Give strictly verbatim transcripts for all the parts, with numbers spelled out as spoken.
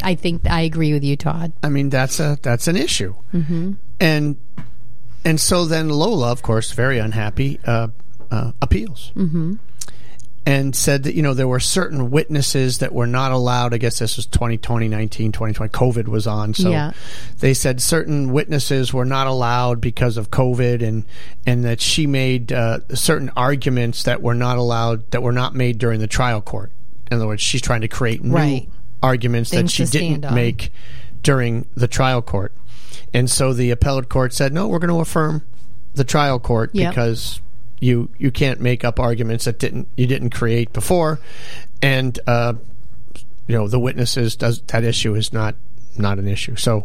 I think I agree with you, Todd. I mean, that's a that's an issue. Mm-hmm. And and so then Lola, of course, very unhappy, uh, uh, appeals. Mm-hmm. And said that, you know, there were certain witnesses that were not allowed. I guess this was twenty twenty, nineteen, twenty twenty. COVID was on. So yeah. they said certain witnesses were not allowed because of COVID, and, and that she made uh, certain arguments that were not allowed, that were not made during the trial court. In other words, she's trying to create new right. arguments Things that she to didn't stand on. make during the trial court. And so the appellate court said, no, we're going to affirm the trial court yep. because you you can't make up arguments that didn't you didn't create before, and uh, you know the witnesses does that issue is not not an issue. So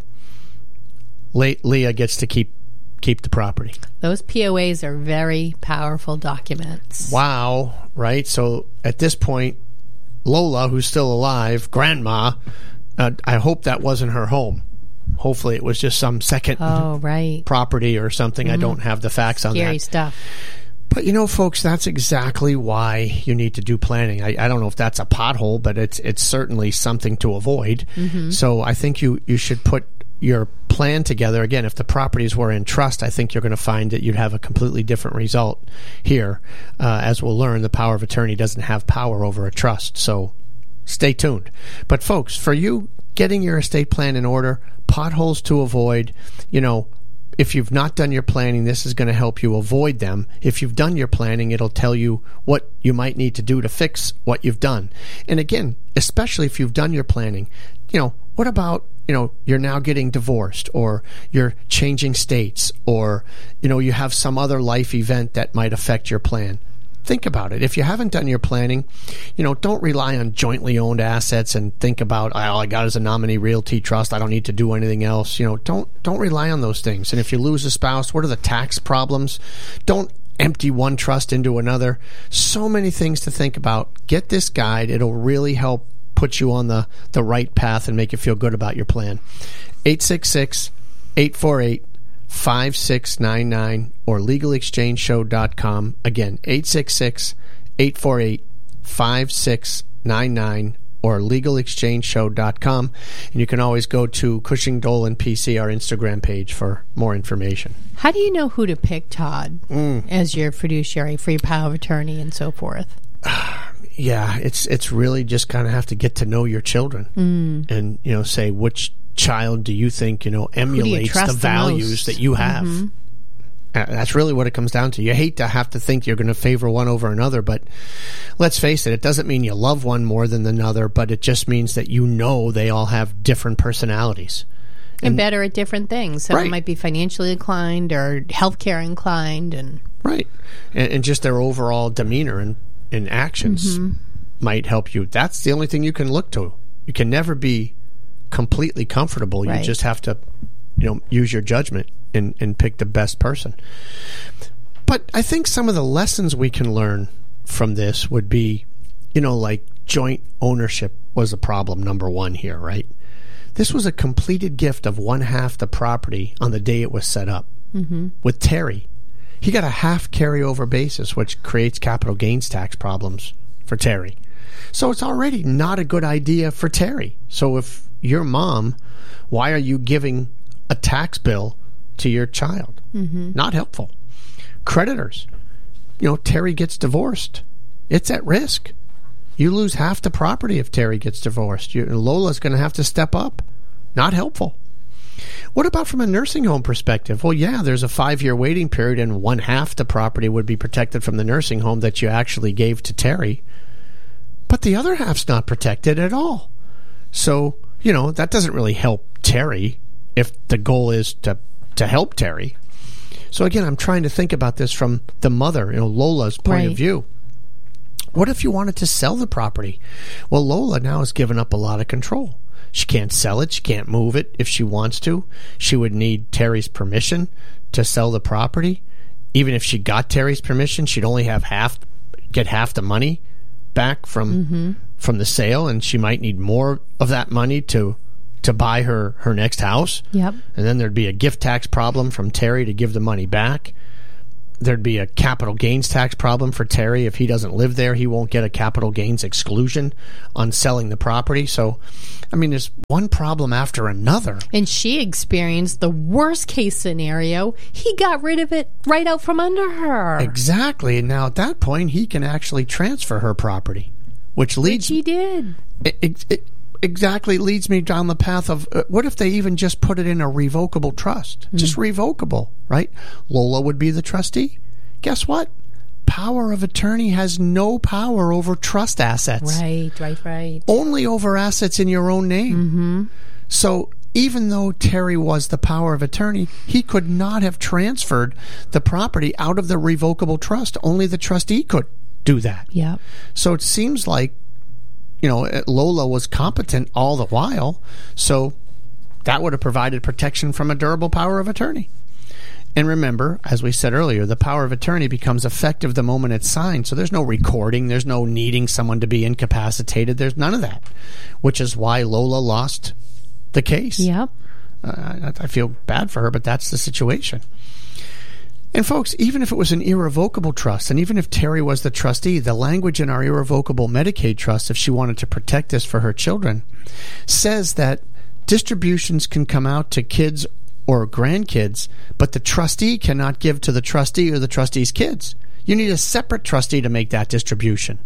Le- Leah gets to keep keep the property. Those P O As are very powerful documents. Wow, right? So at this point, Lola, who's still alive, grandma, uh, I hope that wasn't her home. Hopefully it was just some second oh, right. property or something. Mm-hmm. I don't have the facts on that. Scary stuff. But, you know, folks, that's exactly why you need to do planning. I, I don't know if that's a pothole, but it's it's certainly something to avoid. Mm-hmm. So I think you, you should put your plan together. Again, if the properties were in trust, I think you're going to find that you'd have a completely different result here. Uh, as we'll learn, the power of attorney doesn't have power over a trust. So stay tuned. But, folks, for you, getting your estate plan in order, potholes to avoid, you know, if you've not done your planning, this is going to help you avoid them. If you've done your planning, it'll tell you what you might need to do to fix what you've done. And again, especially if you've done your planning, you know, what about, you know, you're now getting divorced, or you're changing states, or, you know, you have some other life event that might affect your plan. Think about it. If you haven't done your planning, you know, don't rely on jointly owned assets and think about, oh, all I got is a nominee realty trust. I don't need to do anything else. You know, don't don't rely on those things. And if you lose a spouse, what are the tax problems? Don't empty one trust into another. So many things to think about. Get this guide. It'll really help put you on the, the right path and make you feel good about your plan. eight six six, eight four eight, five six nine nine or legal exchange show dot com. Again, eight six six, eight four eight, five six nine nine or legal exchange show dot com. And you can always go to Cushing Dolan P C, our Instagram page, for more information. How do you know who to pick, Todd, mm. as your fiduciary for your power of attorney and so forth? Yeah, it's it's really just kind of have to get to know your children mm. and, you know, say which child do you think, you know, emulates you the values the that you have. Mm-hmm. Uh, that's really what it comes down to. You hate to have to think you're going to favor one over another, but let's face it, it doesn't mean you love one more than another, but it just means that you know they all have different personalities. And, and better at different things. So right. it might be financially inclined or healthcare inclined. and Right. And, and just their overall demeanor and, and actions mm-hmm. might help you. That's the only thing you can look to. You can never be completely comfortable. You right. just have to, you know, use your judgment and, and pick the best person. But I think some of the lessons we can learn from this would be, you know, like joint ownership was a problem number one here, right? This was a completed gift of one half the property on the day it was set up. Mm-hmm. With Terry, he got a half carryover basis, which creates capital gains tax problems for Terry. So it's already not a good idea for Terry. So if your mom, why are you giving a tax bill to your child? Mm-hmm. Not helpful. Creditors, you know, Terry gets divorced. It's at risk. You lose half the property if Terry gets divorced. You, Lola's going to have to step up. Not helpful. What about from a nursing home perspective? Well, yeah, there's a five-year waiting period, and one half the property would be protected from the nursing home that you actually gave to Terry. But the other half's not protected at all. So, you know, that doesn't really help Terry if the goal is to, to help Terry. So, again, I'm trying to think about this from the mother, you know, Lola's point right. of view. What if you wanted to sell the property? Well, Lola now has given up a lot of control. She can't sell it. She can't move it if she wants to. She would need Terry's permission to sell the property. Even if she got Terry's permission, she'd only have half, get half the money back from mm-hmm. from the sale, and she might need more of that money to to buy her, her next house. Yep. And then there'd be a gift tax problem from Terry to give the money back. there'd be a capital gains tax problem for Terry. If he doesn't live there, he won't get a capital gains exclusion on selling the property. So, I mean, there's one problem after another. And she experienced the worst case scenario. He got rid of it right out from under her. Exactly. And now at that point, he can actually transfer her property, which leads... Which he did. It, it, it exactly leads me down the path of, uh, what if they even just put it in a revocable trust? Mm-hmm. Just revocable, right? Lola would be the trustee. Guess what? Power of attorney has no power over trust assets. Right, right, right. Only over assets in your own name. Mm-hmm. So even though Terry was the power of attorney, he could not have transferred the property out of the revocable trust. Only the trustee could do that. Yeah. So it seems like, you know, Lola was competent all the while, so that would have provided protection from a durable power of attorney. And remember, as we said earlier, the power of attorney becomes effective the moment it's signed, so there's no recording, there's no needing someone to be incapacitated, there's none of that, which is why Lola lost the case. Yep. Uh, I feel bad for her, but that's the situation. And folks, even if it was an irrevocable trust, and even if Terry was the trustee, the language in our irrevocable Medicaid trust, if she wanted to protect this for her children, says that distributions can come out to kids or grandkids, but the trustee cannot give to the trustee or the trustee's kids. You need a separate trustee to make that distribution.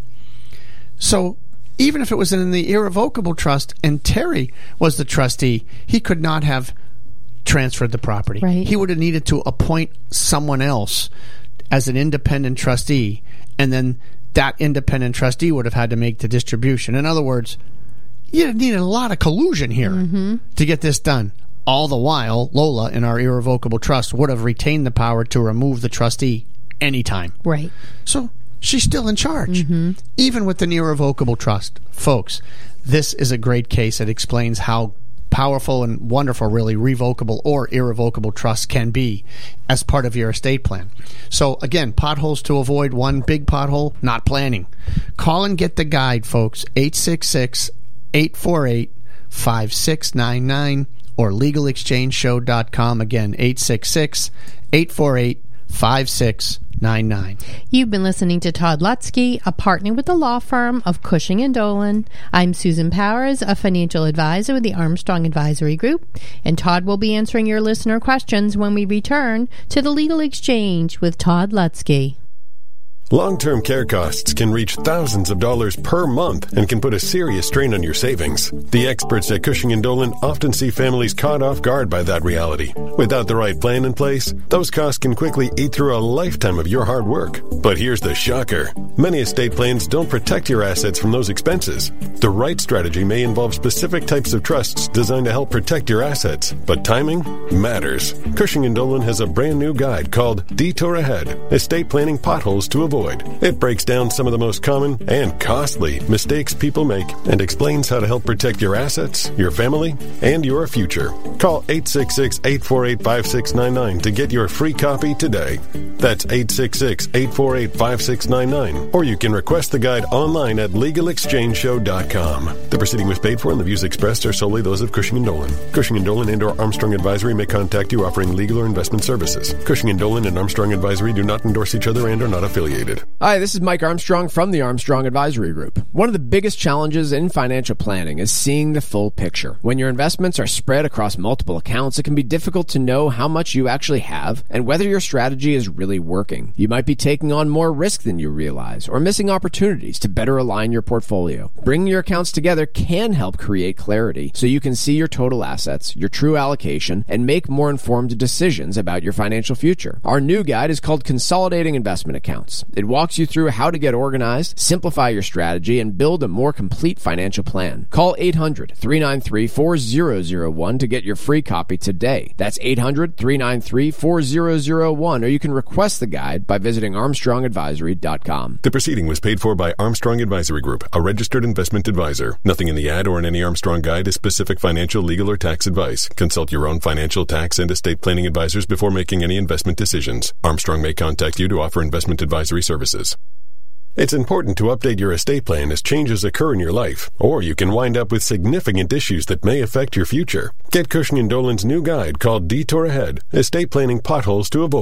So even if it was in the irrevocable trust and Terry was the trustee, he could not have transferred the property. Right. He would have needed to appoint someone else as an independent trustee, and then that independent trustee would have had to make the distribution. In other words, you needed a lot of collusion here mm-hmm. to get this done. All the while, Lola, in our irrevocable trust, would have retained the power to remove the trustee anytime. Right. So she's still in charge, mm-hmm. even with an irrevocable trust. Folks, this is a great case. It explains how powerful and wonderful, really, revocable or irrevocable trusts can be as part of your estate plan. So, again, potholes to avoid. One big pothole, not planning. Call and get the guide, folks. eight six six, eight four eight, five six nine nine or legal exchange show dot com. Again, eight six six, eight four eight, five six nine nine. You've been listening to Todd Lutzke, a partner with the law firm of Cushing and Dolan. I'm Susan Powers, a financial advisor with the Armstrong Advisory Group, and Todd will be answering your listener questions when we return to the Legal Exchange with Todd Lutzke. Long-term care costs can reach thousands of dollars per month and can put a serious strain on your savings. The experts at Cushing and Dolan often see families caught off guard by that reality. Without the right plan in place, those costs can quickly eat through a lifetime of your hard work. But here's the shocker. Many estate plans don't protect your assets from those expenses. The right strategy may involve specific types of trusts designed to help protect your assets, but timing matters. Cushing and Dolan has a brand new guide called Detour Ahead: Estate Planning Potholes to Avoid. It breaks down some of the most common and costly mistakes people make and explains how to help protect your assets, your family, and your future. Call eight six six, eight four eight, five six nine nine to get your free copy today. That's eight six six, eight four eight, five six nine nine, or you can request the guide online at legal exchange show dot com. The proceeding was paid for and the views expressed are solely those of Cushing and Dolan. Cushing and Dolan and or Armstrong Advisory may contact you offering legal or investment services. Cushing and Dolan and Armstrong Advisory do not endorse each other and are not affiliated. Hi, this is Mike Armstrong from the Armstrong Advisory Group. One of the biggest challenges in financial planning is seeing the full picture. When your investments are spread across multiple accounts, it can be difficult to know how much you actually have and whether your strategy is really working. You might be taking on more risk than you realize or missing opportunities to better align your portfolio. Bringing your accounts together can help create clarity so you can see your total assets, your true allocation, and make more informed decisions about your financial future. Our new guide is called Consolidating Investment Accounts. It walks you through how to get organized, simplify your strategy, and build a more complete financial plan. Call eight hundred, three nine three, four zero zero one to get your free copy today. That's eight hundred, three nine three, four zero zero one, or you can request the guide by visiting armstrong advisory dot com. The proceeding was paid for by Armstrong Advisory Group, a registered investment advisor. Nothing in the ad or in any Armstrong guide is specific financial, legal, or tax advice. Consult your own financial, tax, and estate planning advisors before making any investment decisions. Armstrong may contact you to offer investment advisory services. It's important to update your estate plan as changes occur in your life, or you can wind up with significant issues that may affect your future. Get Cushing and Dolan's new guide called Detour Ahead: Estate Planning Potholes to Avoid.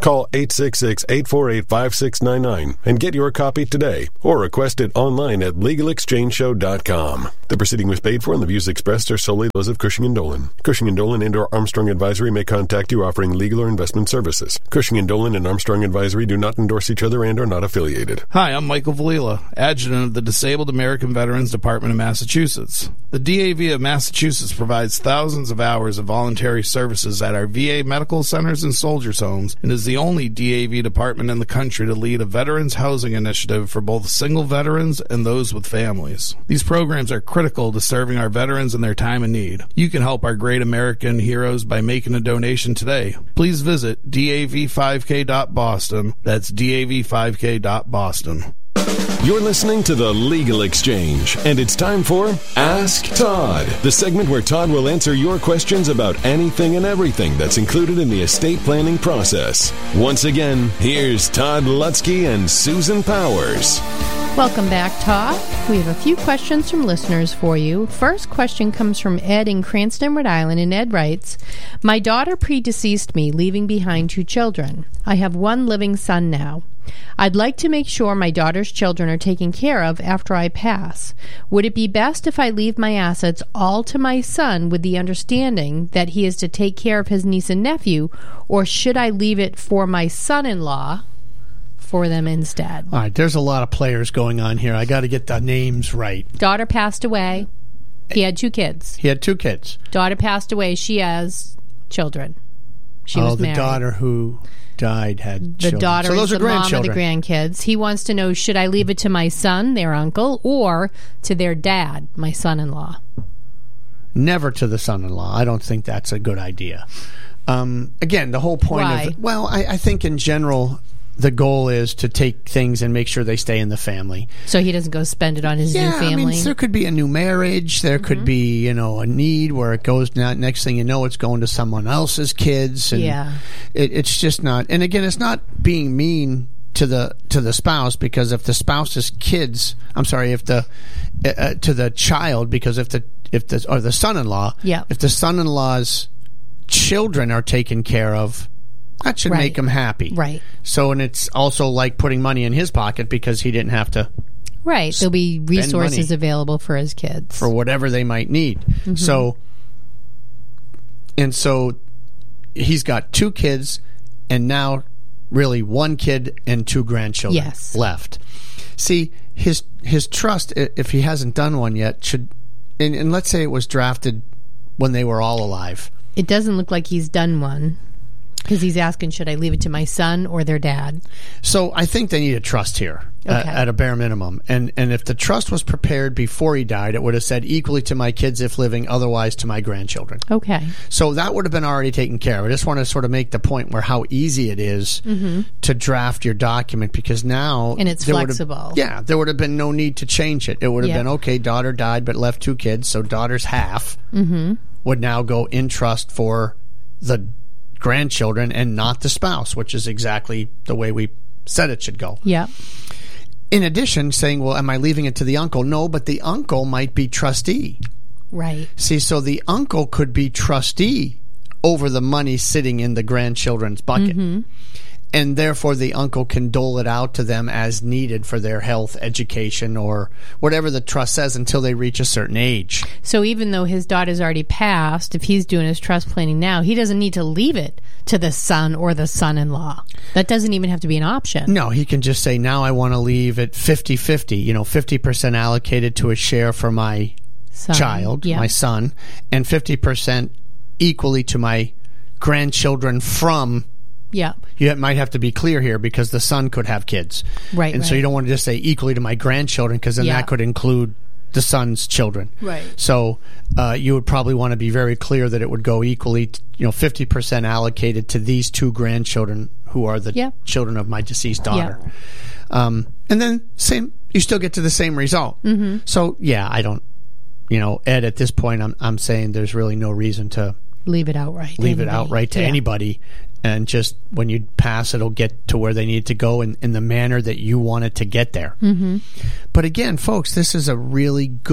Call eight six six, eight four eight, five six nine nine and get your copy today, or request it online at legal exchange show dot com. The proceeding was paid for and the views expressed are solely those of Cushing and Dolan. Cushing and Dolan and or Armstrong Advisory may contact you offering legal or investment services. Cushing and Dolan and Armstrong Advisory do not endorse each other and are not affiliated. Hi, I'm Michael Valila, Adjutant of the Disabled American Veterans Department of Massachusetts. The D A V of Massachusetts provides thousands of hours of voluntary services at our V A medical centers and soldiers' homes and is the only D A V department in the country to lead a veterans housing initiative for both single veterans and those with families. These programs are critical to serving our veterans in their time of need. You can help our great American heroes by making a donation today. Please visit D A V five K dot Boston. That's D A V five K dot Boston. You're listening to The Legal Exchange, and it's time for Ask Todd, the segment where Todd will answer your questions about anything and everything that's included in the estate planning process. Once again, here's Todd Lutzke and Susan Powers. Welcome back, Todd. We have a few questions from listeners for you. First question comes from Ed in Cranston, Rhode Island, and Ed writes, my daughter predeceased me, leaving behind two children. I have one living son now. I'd like to make sure my daughter's children are taken care of after I pass. Would it be best if I leave my assets all to my son with the understanding that he is to take care of his niece and nephew, or should I leave it for my son-in-law for them instead? All right, there's a lot of players going on here. I got to get the names right. Daughter passed away. He had two kids. He had two kids. Daughter passed away. She has children. She oh, was the married. daughter who died had the children. daughter so those is are the mom of the grandchildren. grandkids. He wants to know, should I leave it to my son, their uncle, or to their dad, my son-in-law? Never to the son-in-law. I don't think that's a good idea. Um, again, the whole point Why? of well, I, I think in general the goal is to take things and make sure they stay in the family. So he doesn't go spend it on his yeah, new family? I mean, there could be a new marriage. There mm-hmm. could be, you know, a need where it goes, not, next thing you know, it's going to someone else's kids. And yeah. It, it's just not, and again, it's not being mean to the to the spouse, because if the spouse's kids, I'm sorry, if the, uh, to the child, because if the, if the, or the son-in-law, yeah. if the son-in-law's children are taken care of, that should right. make him happy. Right. So, and it's also like putting money in his pocket because he didn't have to. Right. There'll be resources available for his kids. For whatever they might need. Mm-hmm. So, and so he's got two kids and now really one kid and two grandchildren yes. left. See, his his trust, if he hasn't done one yet, should, and, and let's say it was drafted when they were all alive. It doesn't look like he's done one. Because he's asking, should I leave it to my son or their dad? So I think they need a trust here okay. uh, at a bare minimum. And and if the trust was prepared before he died, it would have said equally to my kids if living, otherwise to my grandchildren. Okay. So that would have been already taken care of. I just want to sort of make the point where how easy it is mm-hmm. to draft your document, because now... And it's flexible. Yeah, there would have been no need to change it. It would have yep. been, okay, daughter died but left two kids, so daughter's half mm-hmm. would now go in trust for the grandchildren and not the spouse, which is exactly the way we said it should go. Yeah. In addition, saying, well, am I leaving it to the uncle? No, but the uncle might be trustee. Right. See, so the uncle could be trustee over the money sitting in the grandchildren's bucket. Mm-hmm. And therefore the uncle can dole it out to them as needed for their health, education, or whatever the trust says until they reach a certain age. So even though his daughter's already passed, if he's doing his trust planning now, he doesn't need to leave it to the son or the son-in-law. That doesn't even have to be an option. No, he can just say, now I want to leave it fifty-fifty, you know, fifty percent allocated to a share for my son. child, yeah. my son, and fifty percent equally to my grandchildren from... Yeah. You might have to be clear here because the son could have kids. Right. And right. so you don't want to just say equally to my grandchildren, because then yeah. that could include the son's children. Right. So uh, you would probably want to be very clear that it would go equally, to, you know, fifty percent allocated to these two grandchildren who are the yeah. children of my deceased daughter. Yeah. Um, and then same, you still get to the same result. Mm-hmm. So, yeah, I don't, you know, Ed, at this point, I'm, I'm saying there's really no reason to leave it outright. Leave anybody. it outright to yeah. anybody. And just when you pass, it'll get to where they need to go in, in the manner that you want it to get there. Mm-hmm. But again, folks, this is a really good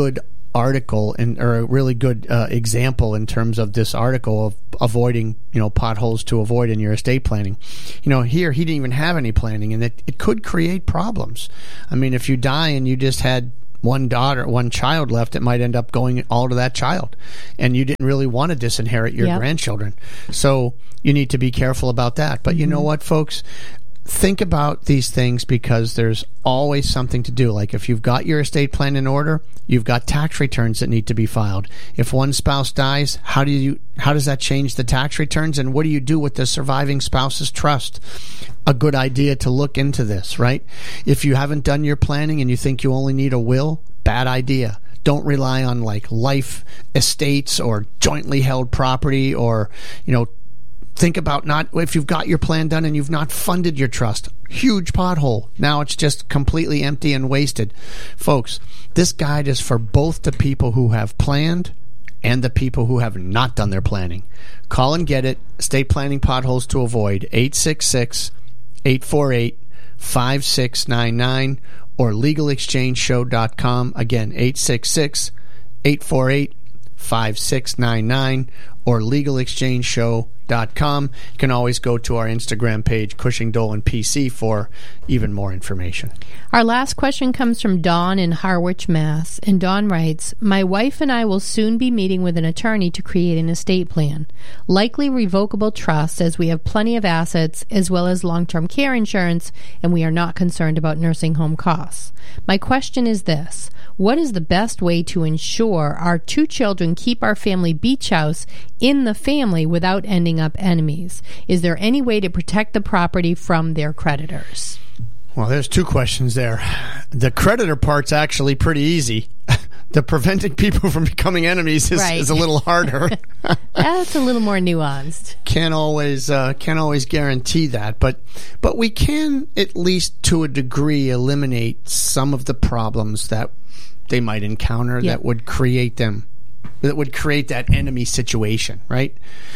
article and or a really good uh, example in terms of this article of avoiding, you know, potholes to avoid in your estate planning. You know, here he didn't even have any planning, and it, it could create problems. I mean, if you die and you just had one daughter, one child left, it might end up going all to that child, and you didn't really want to disinherit your yep. grandchildren. So you need to be careful about that. But mm-hmm. you know what, folks? Think about these things, because there's always something to do. Like if you've got your estate plan in order, you've got tax returns that need to be filed. If one spouse dies, how do you how does that change the tax returns, and what do you do with the surviving spouse's trust? A good idea to look into this, right? If you haven't done your planning and you think you only need a will, bad idea. Don't rely on like life estates or jointly held property, or, you know, think about not, if you've got your plan done and you've not funded your trust, huge pothole. Now it's just completely empty and wasted. Folks, this guide is for both the people who have planned and the people who have not done their planning. Call and get it. Estate Planning Potholes to Avoid, eight six six, eight four eight, five six nine nine or legal exchange show dot com. Again, eight six six, eight four eight, five six nine nine or legal exchange show dot com. You can always go to our Instagram page, Cushing Dolan P C, for even more information. Our last question comes from Dawn in Harwich, Mass. And Dawn writes, my wife and I will soon be meeting with an attorney to create an estate plan. Likely revocable trust, as we have plenty of assets as well as long-term care insurance, and we are not concerned about nursing home costs. My question is this: what is the best way to ensure our two children keep our family beach house in the family without ending up enemies? Is there any way to protect the property from their creditors? Well, there's two questions there. The creditor part's actually pretty easy. The preventing people from becoming enemies is, right. is a little harder. That's a little more nuanced. Can't always uh, can't always guarantee that, but but we can, at least to a degree, eliminate some of the problems that they might encounter yep. that would create them, that would create that enemy situation, right?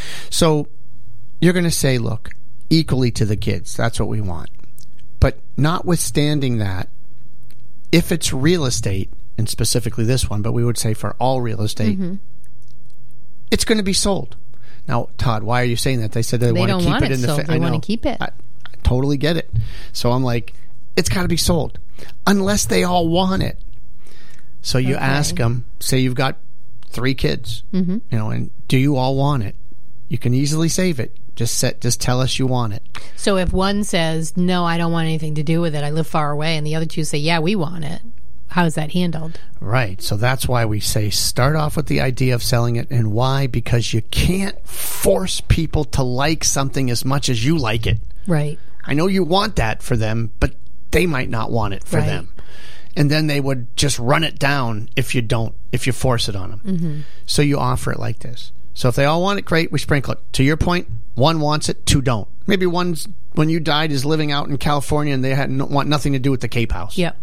So you're going to say, look, equally to the kids. That's what we want. But notwithstanding that, if it's real estate, and specifically this one, but we would say for all real estate, mm-hmm. it's going to be sold. Now, Todd, why are you saying that? They said they, they want to keep want it, it in the sold. fa- They I want know. to keep it. I, I totally get it. So I'm like, it's got to be sold unless they all want it. So you okay. ask them, say you've got three kids, mm-hmm. you know, and do you all want it? You can easily save it. Just set, just tell us you want it. So if one says, no, I don't want anything to do with it, I live far away, and the other two say, yeah, we want it, how is that handled? Right. So that's why we say start off with the idea of selling it. And why? Because you can't force people to like something as much as you like it. Right. I know you want that for them, but they might not want it for right. them. And then they would just run it down if you don't, if you force it on them. Mm-hmm. So you offer it like this. So if they all want it, great, we sprinkle it. To your point, one wants it, two don't. Maybe one's, when you died, is living out in California and they had no, want nothing to do with the Cape House. Yep.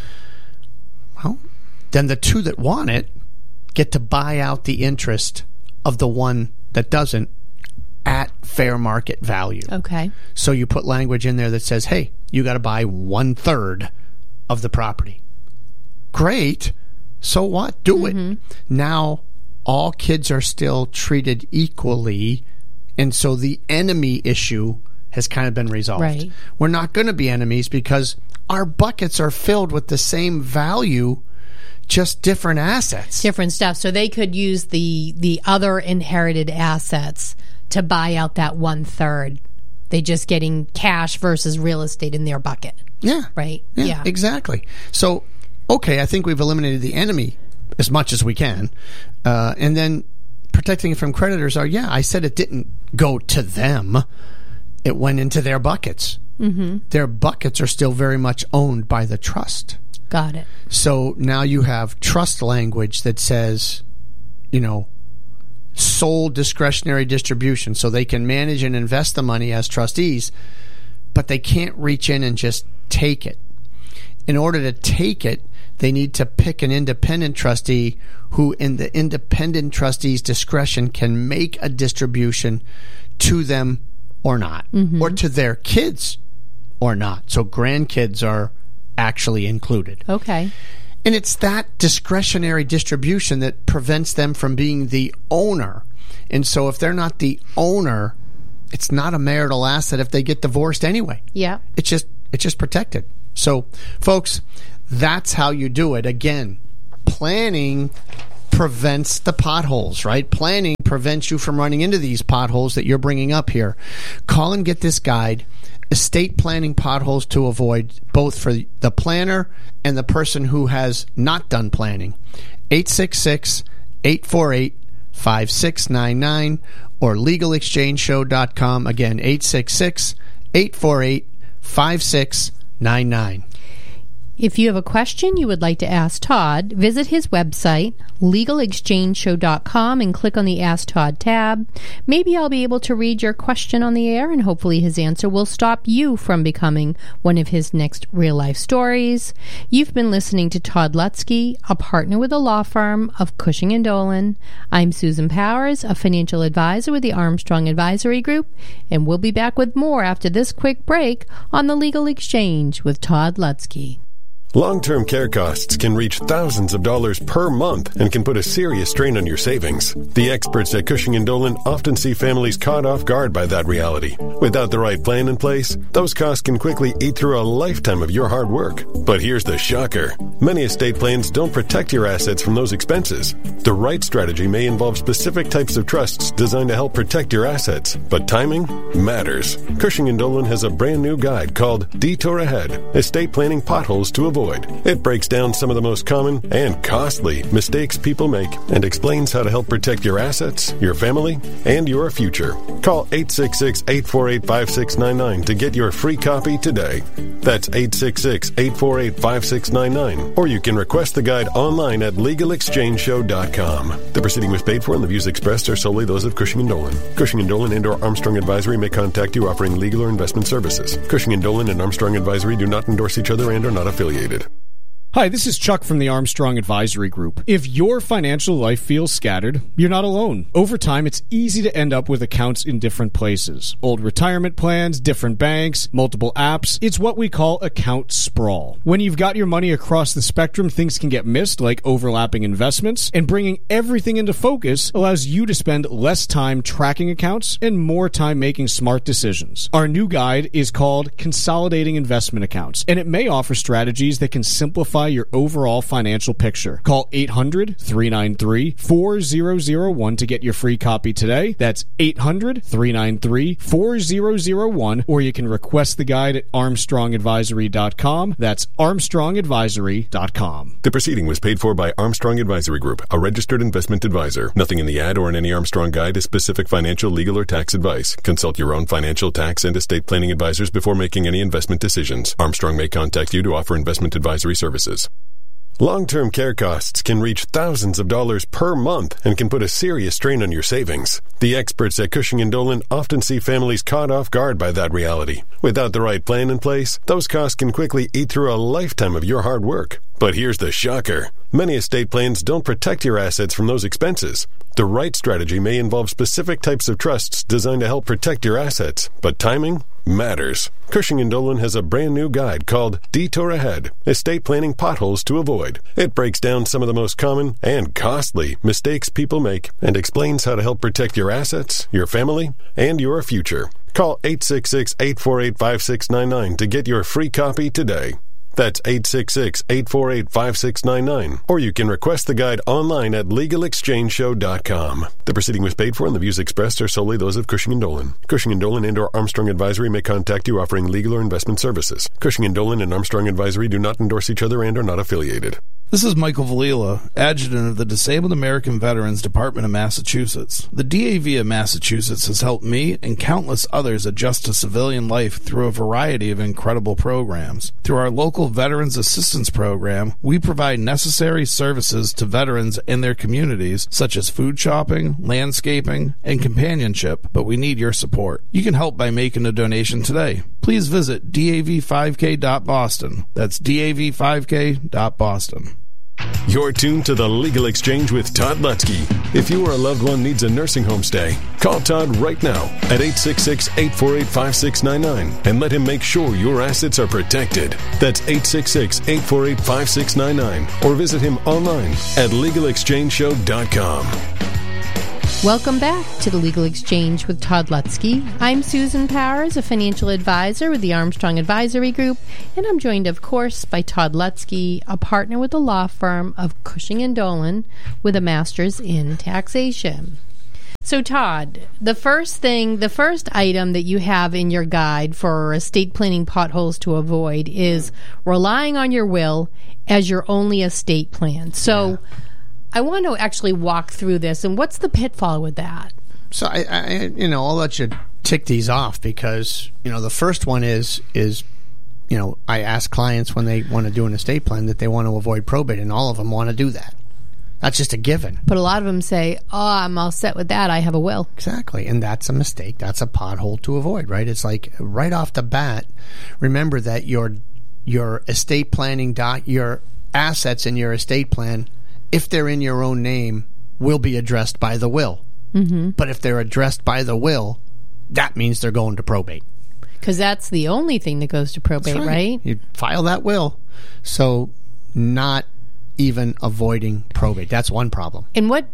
Well, then the two that want it get to buy out the interest of the one that doesn't at fair market value. Okay. So you put language in there that says, hey, you got to buy one third of the property. Great. So what? Do mm-hmm. it. Now, all kids are still treated equally, and so the enemy issue has kind of been resolved. Right. We're not going to be enemies because our buckets are filled with the same value, just different assets. Different stuff. So they could use the the other inherited assets to buy out that one third. They're just getting cash versus real estate in their bucket. Yeah. Right? Yeah, yeah. Exactly. So, okay, I think we've eliminated the enemy as much as we can. Uh, and then protecting it from creditors are, yeah, I said it didn't go to them. It went into their buckets. Mm-hmm. Their buckets are still very much owned by the trust. Got it. So now you have trust language that says, you know, sole discretionary distribution. So they can manage and invest the money as trustees, but they can't reach in and just take it. In order to take it, they need to pick an independent trustee who, in the independent trustee's discretion, can make a distribution to them or not, mm-hmm. or to their kids or not. So grandkids are actually included. Okay. And it's that discretionary distribution that prevents them from being the owner. And so if they're not the owner, it's not a marital asset if they get divorced anyway. Yeah. It's just it's just protected. So, folks, that's how you do it. Again, planning prevents the potholes, right? Planning prevents you from running into these potholes that you're bringing up here. Call and get this guide, Estate Planning Potholes to Avoid, both for the planner and the person who has not done planning. eight six six, eight four eight, five six nine nine or legal exchange show dot com. Again, eight six six, eight four eight, five six nine nine. If you have a question you would like to ask Todd, visit his website, legal exchange show dot com, and click on the Ask Todd tab. Maybe I'll be able to read your question on the air, and hopefully his answer will stop you from becoming one of his next real-life stories. You've been listening to Todd Lutzke, a partner with the law firm of Cushing and Dolan. I'm Susan Powers, a financial advisor with the Armstrong Advisory Group, and we'll be back with more after this quick break on the Legal Exchange with Todd Lutzke. Long-term care costs can reach thousands of dollars per month and can put a serious strain on your savings. The experts at Cushing and Dolan often see families caught off guard by that reality. Without the right plan in place, those costs can quickly eat through a lifetime of your hard work. But here's the shocker. Many estate plans don't protect your assets from those expenses. The right strategy may involve specific types of trusts designed to help protect your assets, but timing matters. Cushing and Dolan has a brand new guide called Detour Ahead, Estate Planning Potholes to Avoid. It breaks down some of the most common and costly mistakes people make and explains how to help protect your assets, your family, and your future. Call eight six six, eight four eight, five six nine nine to get your free copy today. That's eight six six, eight four eight, five six nine nine. Or you can request the guide online at legal exchange show dot com. The proceeding was paid for and the views expressed are solely those of Cushing and Dolan. Cushing and Dolan and or Armstrong Advisory may contact you offering legal or investment services. Cushing and Dolan and Armstrong Advisory do not endorse each other and are not affiliated. Hi, this is Chuck from the Armstrong Advisory Group. If your financial life feels scattered, you're not alone. Over time, it's easy to end up with accounts in different places. Old retirement plans, different banks, multiple apps. It's what we call account sprawl. When you've got your money across the spectrum, things can get missed, like overlapping investments, and bringing everything into focus allows you to spend less time tracking accounts and more time making smart decisions. Our new guide is called Consolidating Investment Accounts, and it may offer strategies that can simplify your overall financial picture. Call eight hundred, three nine three, four zero zero one to get your free copy today. That's eight hundred, three nine three, four zero zero one, or you can request the guide at armstrong advisory dot com. That's armstrong advisory dot com. The proceeding was paid for by Armstrong Advisory Group, a registered investment advisor. Nothing in the ad or in any Armstrong guide is specific financial, legal, or tax advice. Consult your own financial, tax, and estate planning advisors before making any investment decisions. Armstrong may contact you to offer investment advisory services. Long-term care costs can reach thousands of dollars per month and can put a serious strain on your savings. The experts at Cushing and Dolan often see families caught off guard by that reality. Without the right plan in place, those costs can quickly eat through a lifetime of your hard work. But here's the shocker. Many estate plans don't protect your assets from those expenses. The right strategy may involve specific types of trusts designed to help protect your assets, but timing matters. Cushing and Dolan has a brand new guide called Detour Ahead, Estate Planning Potholes to Avoid. It breaks down some of the most common and costly mistakes people make and explains how to help protect your assets, your family, and your future. Call eight six six, eight four eight, five six nine nine to get your free copy today. That's eight six six, eight four eight, five six nine nine. Or you can request the guide online at legal exchange show dot com. The proceeding was paid for and the views expressed are solely those of Cushing and Dolan. Cushing and Dolan and or Armstrong Advisory may contact you offering legal or investment services. Cushing and Dolan and Armstrong Advisory do not endorse each other and are not affiliated. This is Michael Valila, Adjutant of the Disabled American Veterans Department of Massachusetts. The D A V of Massachusetts has helped me and countless others adjust to civilian life through a variety of incredible programs. Through our local Veterans Assistance Program, we provide necessary services to veterans and their communities, such as food shopping, landscaping, and companionship, but we need your support. You can help by making a donation today. Please visit D A V five K dot Boston. That's D A V five K dot Boston. You're tuned to The Legal Exchange with Todd Lutzke. If you or a loved one needs a nursing home stay, call Todd right now at eight six six, eight four eight, five six nine nine and let him make sure your assets are protected. That's eight six six, eight four eight, five six nine nine or visit him online at legal exchange show dot com. Welcome back to the Legal Exchange with Todd Lutzke. I'm Susan Powers, a financial advisor with the Armstrong Advisory Group, and I'm joined, of course, by Todd Lutzke, a partner with the law firm of Cushing and Dolan with a master's in taxation. So, Todd, the first thing, the first item that you have in your guide for estate planning potholes to avoid is relying on your will as your only estate plan. So, yeah. I want to actually walk through this, and what's the pitfall with that? So, I, I, you know, I'll let you tick these off because, you know, the first one is, is, you know, I ask clients when they want to do an estate plan that they want to avoid probate, and all of them want to do that. That's just a given. But a lot of them say, oh, I'm all set with that. I have a will. Exactly, and that's a mistake. That's a pothole to avoid, right? It's like right off the bat, remember that your your estate planning doc, your assets in your estate plan, if they're in your own name, will be addressed by the will. Mm-hmm. But if they're addressed by the will, that means they're going to probate. Because that's the only thing that goes to probate, right. right? You file that will. So not even avoiding probate. That's one problem. And what,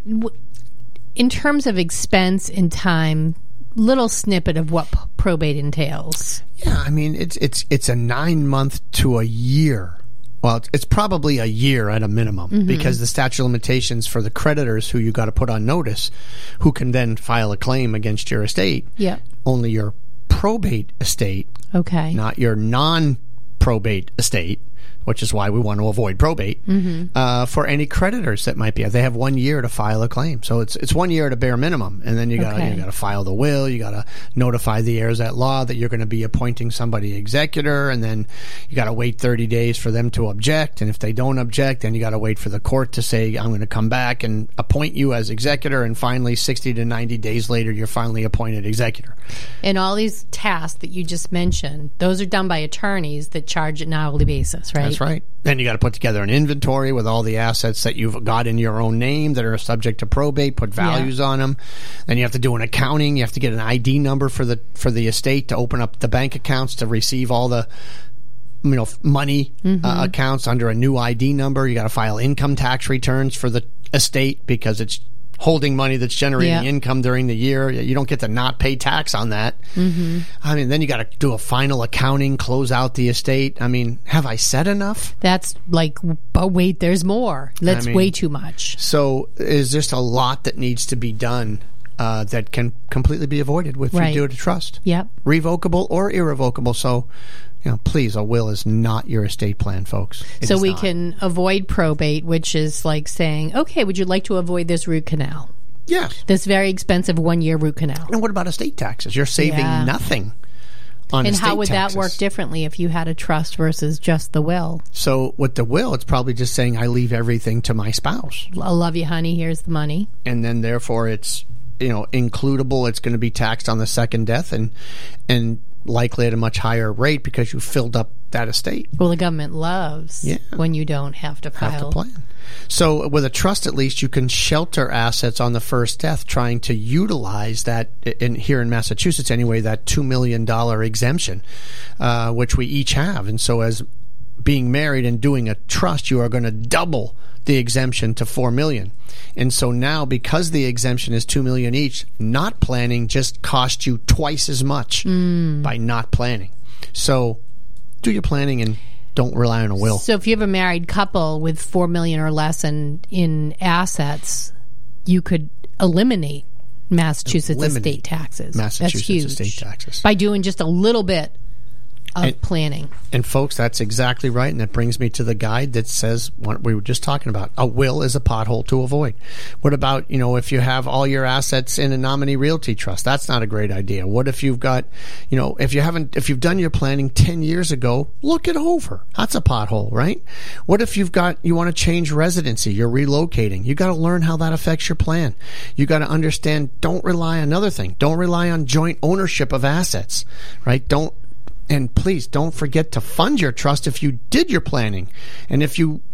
in terms of expense and time, little snippet of what probate entails. Yeah, I mean, it's it's it's a nine-month to a year. Well, it's probably a year at a minimum mm-hmm. because the statute of limitations for the creditors who you got to put on notice, who can then file a claim against your estate, yeah. only your probate estate, okay, not your non-probate estate, which is why we want to avoid probate, mm-hmm. uh, for any creditors that might be. They have one year to file a claim. So it's it's one year at a bare minimum. And then you got okay. you got to file the will. You got to notify the heirs at law that you're going to be appointing somebody executor. And then you got to wait thirty days for them to object. And if they don't object, then you got to wait for the court to say, I'm going to come back and appoint you as executor. And finally, sixty to ninety days later, you're finally appointed executor. And all these tasks that you just mentioned, those are done by attorneys that charge an hourly basis, right? That's right. Then you got to put together an inventory with all the assets that you've got in your own name that are subject to probate, put values yeah. on them. Then you have to do an accounting. You have to get an I D number for the for the estate to open up the bank accounts to receive all the you know money mm-hmm. uh, accounts under a new I D number. You got to file income tax returns for the estate because it's holding money that's generating yeah. income during the year. You don't get to not pay tax on that. Mm-hmm. I mean, then you got to do a final accounting, close out the estate. I mean, have I said enough? That's like, but wait, there's more. That's I mean, way too much. So is just a lot that needs to be done uh, that can completely be avoided with right. fiduciary trust. Yep. Revocable or irrevocable. So, you know, please, a will is not your estate plan, folks. It so we not. can avoid probate, which is like saying, okay, would you like to avoid this root canal? Yes. This very expensive one-year root canal. And what about estate taxes? You're saving yeah. nothing on and estate how would taxes. that work differently if you had a trust versus just the will? So with the will, it's probably just saying I leave everything to my spouse. I love you, honey. Here's the money. And then therefore it's, you know, includable. It's going to be taxed on the second death and and likely at a much higher rate because you filled up that estate. Well, the government loves yeah. when you don't have to file. Have to plan. So with a trust, at least, you can shelter assets on the first death, trying to utilize that, in, here in Massachusetts anyway, that two million dollars exemption, uh, which we each have. And so as being married and doing a trust, you are going to double the exemption to four million dollars. And so now, because the exemption is two million dollars each, not planning just costs you twice as much mm. by not planning. So do your planning and don't rely on a will. So if you have a married couple with four million dollars or less in, in assets, you could eliminate Massachusetts eliminate estate taxes. Massachusetts That's huge. estate taxes. By doing just a little bit of and, planning. And folks, that's exactly right. And that brings me to the guide that says what we were just talking about. A will is a pothole to avoid. What about, you know, if you have all your assets in a nominee realty trust? That's not a great idea. What if you've got, you know, if you haven't, if you've done your planning ten years ago, look it over. That's a pothole, right? What if you've got, you want to change residency, you're relocating. You got to learn how that affects your plan. You got to understand, don't rely on another thing. Don't rely on joint ownership of assets, right? Don't, And please don't forget to fund your trust if you did your planning. And if you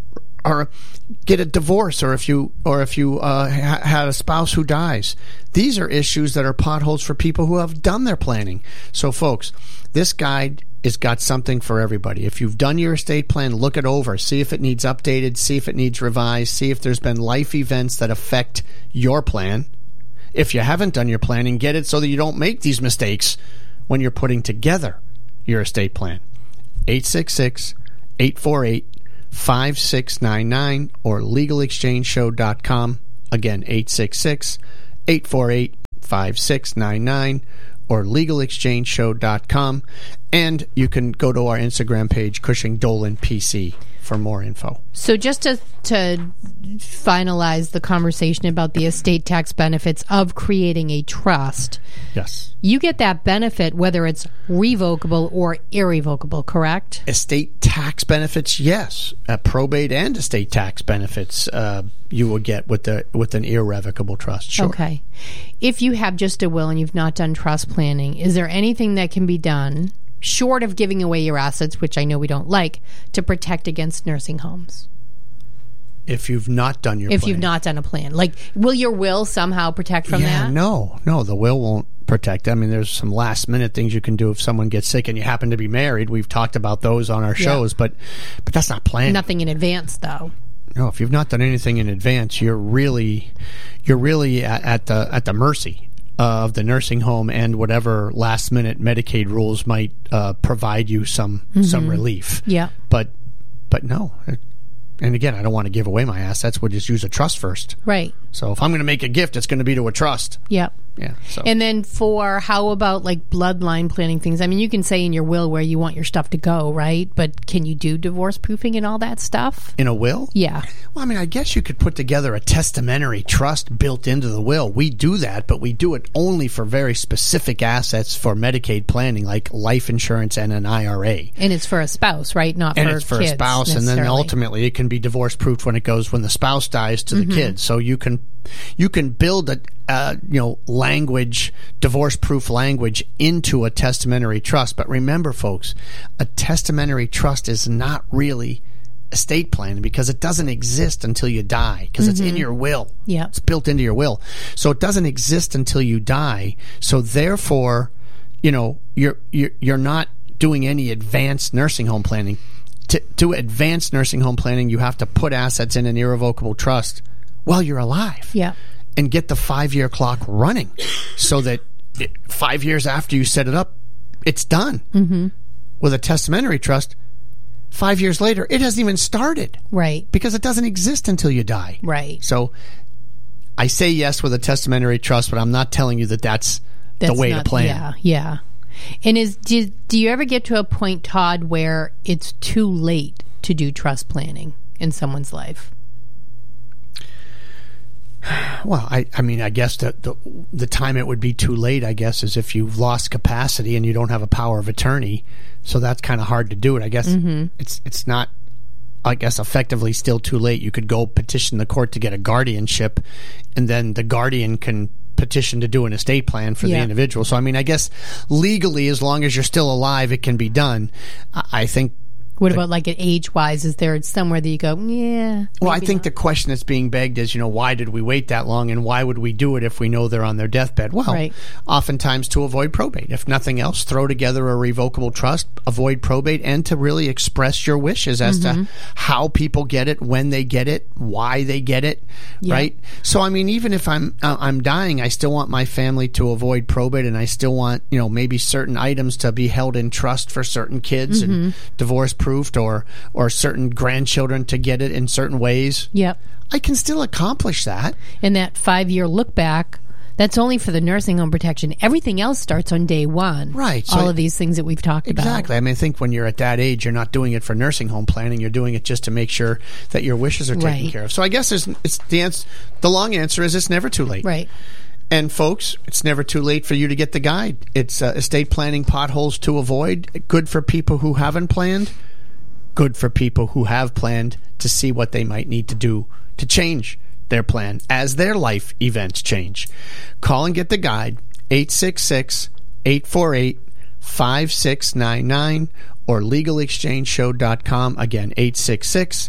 or get a divorce, or if you or if you uh, ha- had a spouse who dies. These are issues that are potholes for people who have done their planning. So, folks, this guide has got something for everybody. If you've done your estate plan, look it over. See if it needs updated. See if it needs revised. See if there's been life events that affect your plan. If you haven't done your planning, get it so that you don't make these mistakes when you're putting together your estate plan. eight six six, eight four eight, five six nine nine or legal exchange show dot com. Again, eight six six, eight four eight, five six nine nine or legal exchange show dot com. And you can go to our Instagram page, Cushing Dolan P C, for more info. So just to, to finalize the conversation about the estate tax benefits of creating a trust, yes, you get that benefit whether it's revocable or irrevocable, correct? Estate tax benefits, yes. Uh, probate and estate tax benefits uh, you will get with the with an irrevocable trust, sure. Okay. If you have just a will and you've not done trust planning, is there anything that can be done, short of giving away your assets, which I know we don't like, to protect against nursing homes? If you've not done your If plan. you've not done a plan. Like, will your will somehow protect from yeah, that? no. No, the will won't protect. I mean, there's some last-minute things you can do if someone gets sick and you happen to be married. We've talked about those on our shows, Yeah. but but that's not planning. Nothing in advance, though. No, if you've not done anything in advance, you're really you're really at, at the at the mercy of the nursing home and whatever last-minute Medicaid rules might uh, provide you some Mm-hmm. some relief. Yeah. But but no. And again, I don't want to give away my assets. We'll just use a trust first. Right. So if I'm going to make a gift, it's going to be to a trust. Yep. Yeah. So. And then for how about like bloodline planning things? I mean, you can say in your will where you want your stuff to go, right? But can you do divorce proofing and all that stuff? In a will? Yeah. Well, I mean, I guess you could put together a testamentary trust built into the will. We do that, but we do it only for very specific assets for Medicaid planning, like life insurance and an I R A. And it's for a spouse, right? Not And for it's for kids, a spouse, and then necessarily. ultimately it can be divorce proofed when it goes when the spouse dies to the kids. So you can you can build a uh, you know language divorce proof language into a testamentary trust. But remember, folks, a testamentary trust is not really estate planning because it doesn't exist until you die because it's in your will. Yeah. It's built into your will, so it doesn't exist until you die. So therefore, you know you're you're, you're not doing any advanced nursing home planning. To do advanced nursing home planning, you have to put assets in an irrevocable trust while you're alive. Yeah. And get the five-year clock running so that it, five years after you set it up, it's done. Mm-hmm. With a testamentary trust, five years later, it hasn't even started. Right. Because it doesn't exist until you die. Right. So I say yes with a testamentary trust, but I'm not telling you that that's, That's the way not- to plan. Yeah, yeah. And is do, do you ever get to a point, Todd, where it's too late to do trust planning in someone's life? Well, I, I mean, I guess the, the the time it would be too late, I guess, is if you've lost capacity and you don't have a power of attorney. So that's kind of hard to do it. I guess Mm-hmm. it's it's not, I guess, effectively still too late. You could go petition the court to get a guardianship, and then the guardian can petition to do an estate plan for Yeah. the individual. So, I mean, I guess legally, as long as you're still alive, it can be done. I, I think. What about like at age-wise? Is there somewhere that you go, yeah? Well, I maybe think not? the question that's being begged is, you know, why did we wait that long, and why would we do it if we know they're on their deathbed? Well, Right. oftentimes to avoid probate. If nothing else, throw together a revocable trust, avoid probate, and to really express your wishes as Mm-hmm. to how people get it, when they get it, why they get it, Yeah. right? So, I mean, even if I'm uh, I'm dying, I still want my family to avoid probate, and I still want, you know, maybe certain items to be held in trust for certain kids Mm-hmm. and divorce proofed, or or certain grandchildren to get it in certain ways. Yep. I can still accomplish that. And that five-year look back, that's only for the nursing home protection. Everything else starts on day one. Right, so All I- of these things that we've talked about. Exactly. I mean, I think when you're at that age, you're not doing it for nursing home planning. You're doing it just to make sure that your wishes are taken Right. care of. So I guess there's, it's the answer. The long answer is it's never too late. Right. And folks, it's never too late for you to get the guide. It's uh, estate planning potholes to avoid. Good for people who haven't planned. Good for people who have planned to see what they might need to do to change their plan as their life events change. Call and get the guide, eight six six, eight four eight, five six nine nine or legal exchange show dot com. Again, eight six six,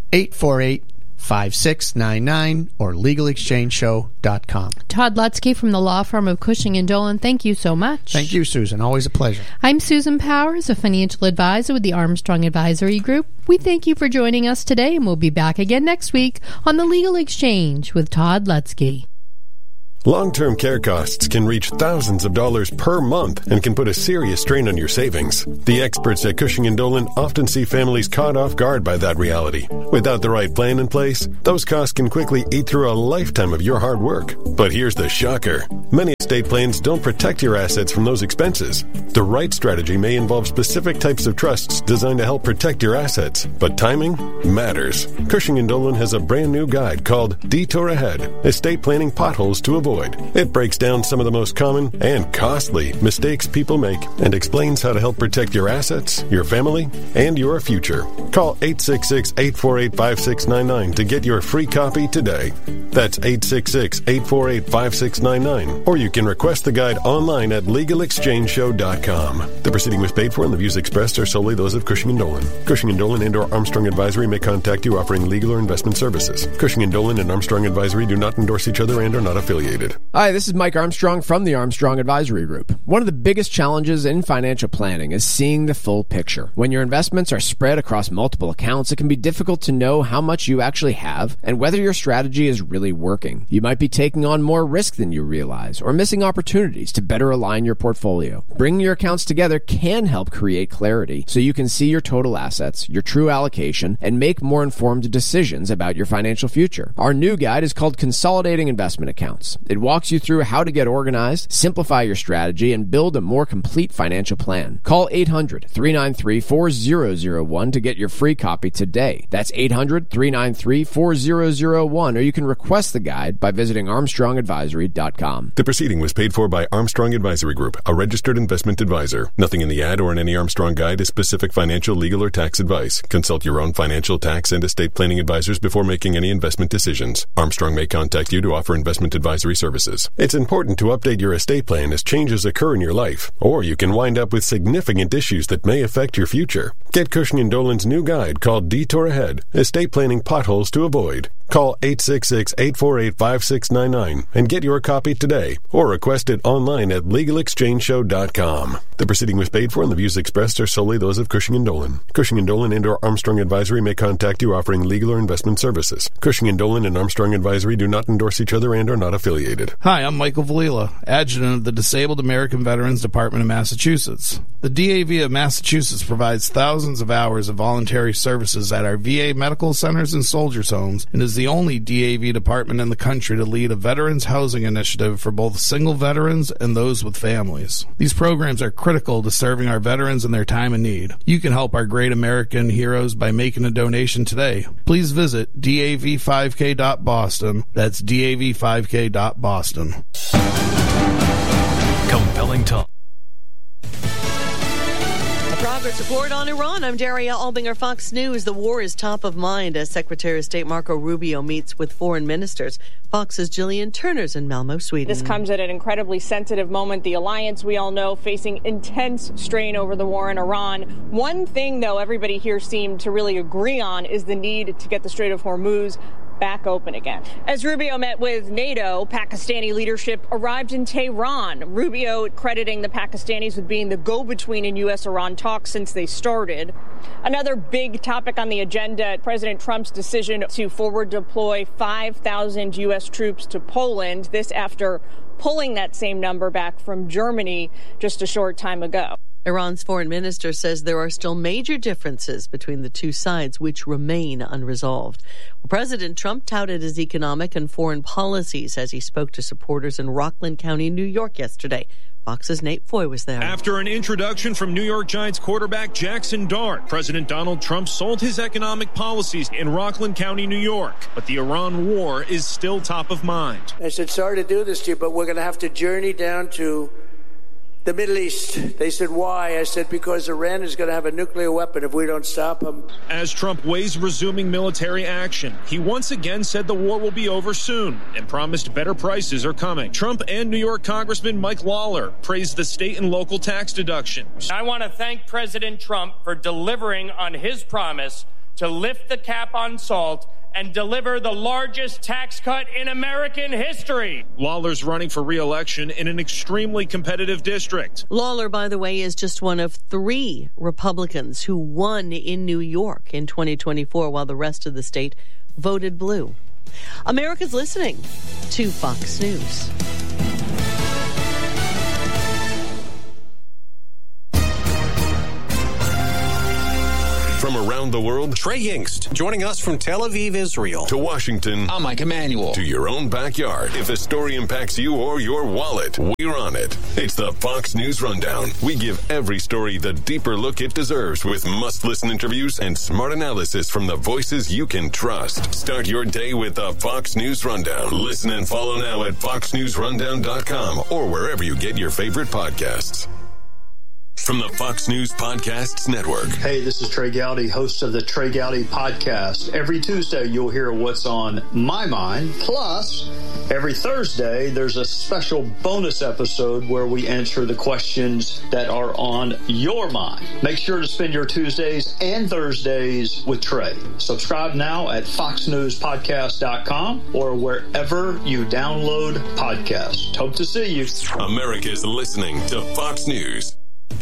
eight four eight, five six nine nine or legal exchange show dot com. Todd Lutzke from the law firm of Cushing and Dolan, thank you so much. Thank you, Susan. Always a pleasure. I'm Susan Powers, a financial advisor with the Armstrong Advisory Group. We thank you for joining us today, and we'll be back again next week on the Legal Exchange with Todd Lutzke. Long-term care costs can reach thousands of dollars per month and can put a serious strain on your savings. The experts at Cushing and Dolan often see families caught off guard by that reality. Without the right plan in place, those costs can quickly eat through a lifetime of your hard work. But here's the shocker. Many estate plans don't protect your assets from those expenses. The right strategy may involve specific types of trusts designed to help protect your assets, but timing matters. Cushing and Dolan has a brand new guide called Detour Ahead: Estate Planning Potholes to Avoid. It breaks down some of the most common and costly mistakes people make and explains how to help protect your assets, your family, and your future. Call eight six six, eight four eight, five six nine nine to get your free copy today. That's eight six six, eight four eight, five six nine nine, or you can request the guide online at legal exchange show dot com. The proceeding was paid for and the views expressed are solely those of Cushing and Dolan. Cushing and Dolan and or Armstrong Advisory may contact you offering legal or investment services. Cushing and Dolan and Armstrong Advisory do not endorse each other and are not affiliated. Hi, this is Mike Armstrong from the Armstrong Advisory Group. One of the biggest challenges in financial planning is seeing the full picture. When your investments are spread across multiple accounts, it can be difficult to know how much you actually have and whether your strategy is really working. You might be taking on more risk than you realize or missing opportunities to better align your portfolio. Bringing your accounts together can help create clarity so you can see your total assets, your true allocation, and make more informed decisions about your financial future. Our new guide is called Consolidating Investment Accounts. It walks you through how to get organized, simplify your strategy, and build a more complete financial plan. Call eight hundred, three nine three, four zero zero one to get your free copy today. That's eight hundred, three nine three, four zero zero one, or you can request the guide by visiting armstrong advisory dot com. The proceeding was paid for by Armstrong Advisory Group, a registered investment advisor. Nothing in the ad or in any Armstrong guide is specific financial, legal, or tax advice. Consult your own financial, tax, and estate planning advisors before making any investment decisions. Armstrong may contact you to offer investment advisory services. It's important to update your estate plan as changes occur in your life, or you can wind up with significant issues that may affect your future. Get Cushing and Dolan's new guide called Detour Ahead: Estate Planning Potholes to Avoid. Call eight six six, eight four eight, five six nine nine and get your copy today, or request it online at legal exchange show dot com. The proceeding was paid for and the views expressed are solely those of Cushing and Dolan. Cushing and Dolan and or Armstrong Advisory may contact you offering legal or investment services. Cushing and Dolan and Armstrong Advisory do not endorse each other and are not affiliated. Hi, I'm Michael Valila, Adjutant of the Disabled American Veterans Department of Massachusetts. The D A V of Massachusetts provides thousands of hours of voluntary services at our V A medical centers and soldiers' homes and is the only D A V department in the country to lead a veterans housing initiative for both single veterans and those with families. These programs are critical to serving our veterans in their time of need. You can help our great American heroes by making a donation today. Please visit D A V five K dot Boston. That's D A V five K dot Boston. Compelling talk. Progress report on Iran. I'm Daria Albinger, Fox News. The war is top of mind as Secretary of State Marco Rubio meets with foreign ministers. Fox's Gillian Turner's in Malmo, Sweden. This comes at an incredibly sensitive moment. The alliance, we all know, facing intense strain over the war in Iran. One thing, though, everybody here seemed to really agree on is the need to get the Strait of Hormuz back open again. As Rubio met with NATO, Pakistani leadership arrived in Tehran. Rubio crediting the Pakistanis with being the go-between in U S Iran talks since they started. Another big topic on the agenda, President Trump's decision to forward deploy five thousand U S troops to Poland. This after pulling that same number back from Germany just a short time ago. Iran's foreign minister says there are still major differences between the two sides which remain unresolved. Well, President Trump touted his economic and foreign policies as he spoke to supporters in Rockland County, New York yesterday. Fox's Nate Foy was there. After an introduction from New York Giants quarterback Jackson Dart, President Donald Trump sold his economic policies in Rockland County, New York. But the Iran war is still top of mind. I said, sorry to do this to you, but we're going to have to journey down to the Middle East. They said, why? I said, because Iran is going to have a nuclear weapon if we don't stop them. As Trump weighs resuming military action, he once again said the war will be over soon and promised better prices are coming. Trump and New York Congressman Mike Lawler praised the state and local tax deductions. I want to thank President Trump for delivering on his promise to lift the cap on salt and deliver the largest tax cut in American history. Lawler's running for re-election in an extremely competitive district. Lawler, by the way, is just one of three Republicans who won in New York in twenty twenty-four, while the rest of the state voted blue. America's listening to Fox News. From around the world, Trey Yingst, joining us from Tel Aviv, Israel. To Washington, I'm Mike Emanuel. To your own backyard. If a story impacts you or your wallet, we're on it. It's the Fox News Rundown. We give every story the deeper look it deserves with must-listen interviews and smart analysis from the voices you can trust. Start your day with the Fox News Rundown. Listen and follow now at fox news rundown dot com or wherever you get your favorite podcasts. From the Fox News Podcasts Network. Hey, this is Trey Gowdy, host of the Trey Gowdy Podcast. Every Tuesday, you'll hear what's on my mind. Plus, every Thursday, there's a special bonus episode where we answer the questions that are on your mind. Make sure to spend your Tuesdays and Thursdays with Trey. Subscribe now at fox news podcast dot com or wherever you download podcasts. Hope to see you. America's listening to Fox News.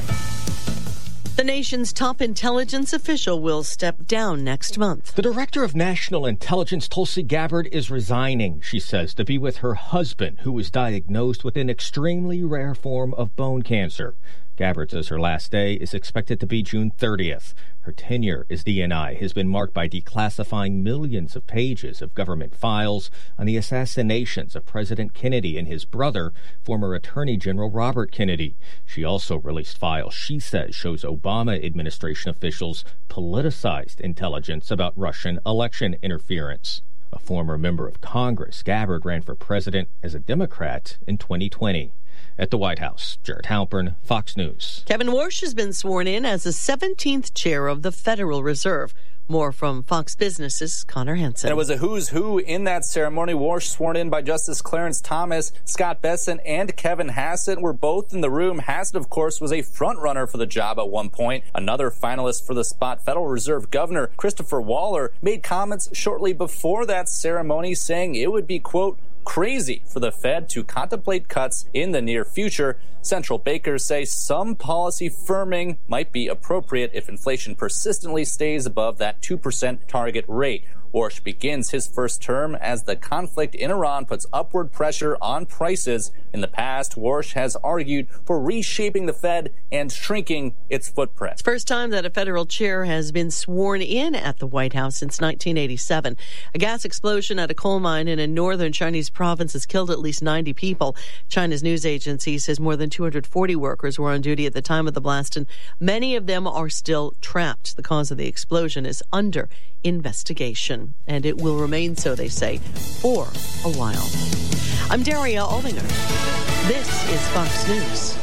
The nation's top intelligence official will step down next month. The director of national intelligence, Tulsi Gabbard, is resigning, she says, to be with her husband, who was diagnosed with an extremely rare form of bone cancer. Gabbard says her last day is expected to be June thirtieth. Her tenure as D N I has been marked by declassifying millions of pages of government files on the assassinations of President Kennedy and his brother, former Attorney General Robert Kennedy. She also released files she says shows Obama administration officials politicized intelligence about Russian election interference. A former member of Congress, Gabbard ran for president as a Democrat in twenty twenty. At the White House, Jared Halpern, Fox News. Kevin Warsh has been sworn in as the seventeenth chair of the Federal Reserve. More from Fox Business's Connor Hansen. And it was a who's who in that ceremony. Warsh, sworn in by Justice Clarence Thomas, Scott Bessent, and Kevin Hassett were both in the room. Hassett, of course, was a front-runner for the job at one point. Another finalist for the spot, Federal Reserve Governor Christopher Waller, made comments shortly before that ceremony saying it would be, quote, crazy for the Fed to contemplate cuts in the near future. Central bankers say some policy firming might be appropriate if inflation persistently stays above that two percent target rate. Warsh begins his first term as the conflict in Iran puts upward pressure on prices. In the past, Warsh has argued for reshaping the Fed and shrinking its footprint. It's the first time that a federal chair has been sworn in at the White House since nineteen eighty-seven. A gas explosion at a coal mine in a northern Chinese province has killed at least ninety people. China's news agency says more than two hundred forty workers were on duty at the time of the blast, and many of them are still trapped. The cause of the explosion is under investigation, and it will remain so, they say, for a while. I'm Daria Aldinger. This is Fox News.